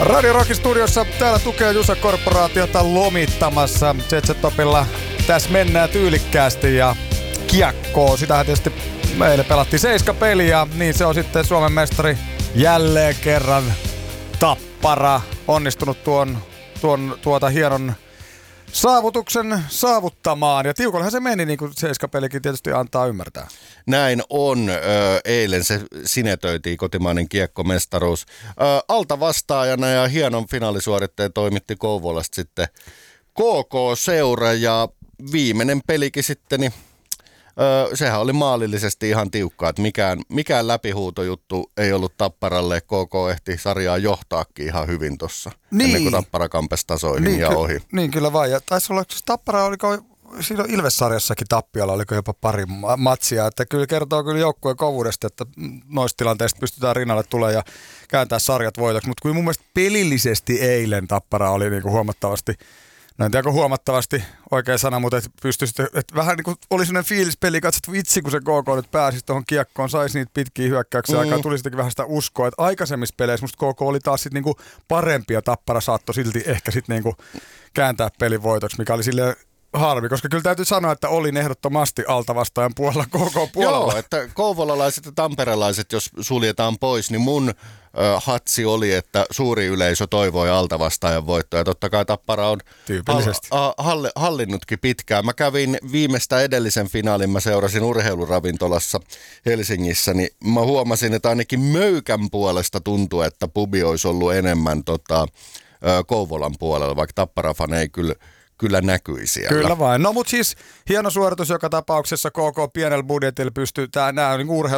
Radio Rockin studiossa täällä tukee Jusa Korporaatiota lomittamassa. ZZ-topilla tässä mennään tyylikkäästi ja kiekkoa. Sitähän tietysti meille pelattiin 7 peliä, niin se on sitten Suomen mestari jälleen kerran Tappara. Onnistunut tuota hienon saavutuksen saavuttamaan. Ja tiukallahan se meni, niin kuin 7 pelikin tietysti antaa ymmärtää. Näin on. Eilen se sinetöitiin kotimainen kiekkomestaruus. Alta vastaajana ja hienon finaalisuoritteen toimitti Kouvolasta sitten KK-seura ja viimeinen pelikin sitten, niin sehän oli maalillisesti ihan tiukkaa, että mikään läpihuutojuttu ei ollut Tapparalle. KK ehti sarjaa johtaakin ihan hyvin tuossa, ennen kuin Tappara kampesi tasoihin ja ohi. Niin kyllä vain. Ja taisi olla, Tappara oliko silloin Ilves-sarjassakin tappiolla, oliko jopa pari matsia. Että kyllä kertoo kyllä joukkueen kovuudesta, että noista tilanteista pystytään rinnalle tulemaan ja kääntää sarjat voitoksi. Mutta kyllä mun mielestä pelillisesti eilen Tappara oli niinku huomattavasti, en tiedä huomattavasti oikea sana, mutta että vähän niin kuin oli sellainen fiilispeli, katsot vitsi kun se KK nyt pääsisi tuohon kiekkoon, saisi niitä pitkiä hyökkäyksiä aikaan, tuli sittenkin vähän sitä uskoa, että aikaisemmissa peleissä musta KK oli taas sitten niinku parempi ja Tappara saattoi silti ehkä sitten niinku kääntää pelin voitoksi, mikä oli silleen harmi, koska kyllä täytyy sanoa, että olin ehdottomasti altavastaajan puolella KK puolella. Joo, että kouvolalaiset ja tamperelaiset, jos suljetaan pois, niin mun hatsi oli, että suuri yleisö toivoi altavastaajan voittoa. Ja totta kai Tappara on hallinnutkin pitkään. Mä kävin viimeistä edellisen finaalin, mä seurasin urheiluravintolassa Helsingissä, niin mä huomasin, että ainakin Möykän puolesta tuntuu, että pubi olisi ollut enemmän Kouvolan puolella, vaikka Tappara-fane ei kyllä näkyi siellä. Kyllä vain. No mutta siis hieno suoritus joka tapauksessa KK pienellä budjetilla pystyy, nämä on niin urheilu